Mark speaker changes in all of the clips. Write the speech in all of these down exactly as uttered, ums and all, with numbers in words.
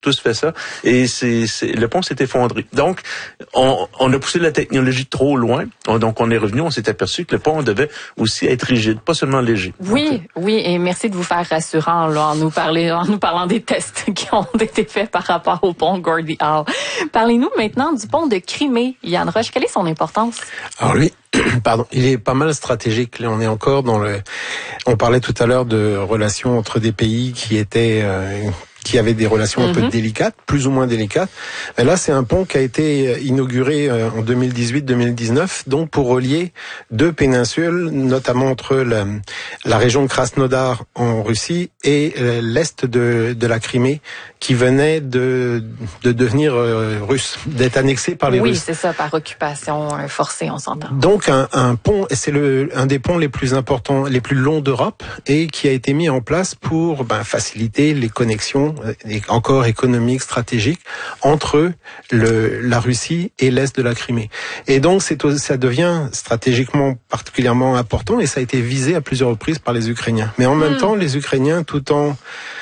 Speaker 1: tous fait ça. Et c'est, c'est le pont s'est effondré. Donc, on, on a poussé la technologie trop loin. On, donc, on est revenu, on s'est aperçu que le pont devait aussi être rigide, pas seulement léger.
Speaker 2: Oui,
Speaker 1: donc,
Speaker 2: oui, et merci de vous faire rassurant là, en nous parler, en nous parlant des tests qui ont été faits par rapport au pont Gordie Howe. Parlez-nous maintenant du pont de Crimée, Yann Roche. Quelle est son importance?
Speaker 3: Alors lui, pardon, il est pas mal stratégique. Là, on est encore dans le. On parlait tout à l'heure de relations entre des pays qui étaient. Euh, qui avaient des relations un mm-hmm. peu délicates, plus ou moins délicates. Et là, c'est un pont qui a été inauguré en deux mille dix-huit deux mille dix-neuf, donc pour relier deux péninsules, notamment entre la, la région de Krasnodar en Russie et l'est de, de la Crimée, qui venait de, de devenir euh, russe, d'être annexée par les
Speaker 2: oui,
Speaker 3: Russes.
Speaker 2: Oui, c'est ça, par occupation forcée, on s'entend.
Speaker 3: Donc un, un pont, c'est le un des ponts les plus importants, les plus longs d'Europe, et qui a été mis en place pour ben, faciliter les connexions encore économiques, stratégiques, entre le, la Russie et l'est de la Crimée. Et donc, c'est, ça devient stratégiquement particulièrement important, et ça a été visé à plusieurs reprises par les Ukrainiens. Mais en même mmh. temps, les Ukrainiens, tout en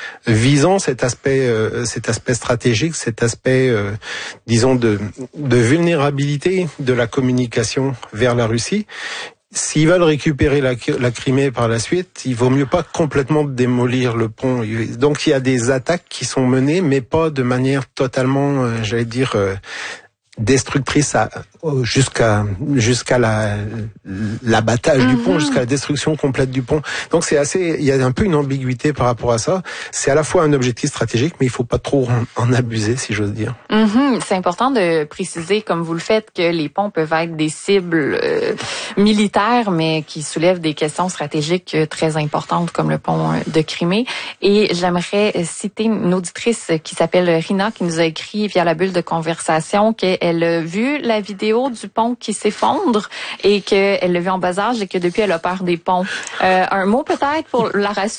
Speaker 3: visant cet aspect, euh, cet aspect stratégique, cet aspect, euh, disons, de, de vulnérabilité de la communication vers la Russie, s'ils veulent récupérer la, la Crimée par la suite, il vaut mieux pas complètement démolir le pont. Donc il y a des attaques qui sont menées, mais pas de manière totalement, euh, j'allais dire, euh, destructrice à, jusqu'à jusqu'à la l'abattage mm-hmm. du pont, jusqu'à la destruction complète du pont. Donc c'est assez, il y a un peu une ambiguïté par rapport à ça. C'est à la fois un objectif stratégique, mais il faut pas trop en, en abuser, si j'ose dire.
Speaker 2: Mm-hmm. C'est important de préciser, comme vous le faites, que les ponts peuvent être des cibles euh, militaires, mais qui soulèvent des questions stratégiques très importantes, comme le pont de Crimée. Et j'aimerais citer une auditrice qui s'appelle Rina, qui nous a écrit via la bulle de conversation qu'elle Elle a vu la vidéo du pont qui s'effondre et qu'elle l'a vu en bas âge et que depuis, elle a peur des ponts. Euh, un mot peut-être pour la rassurer.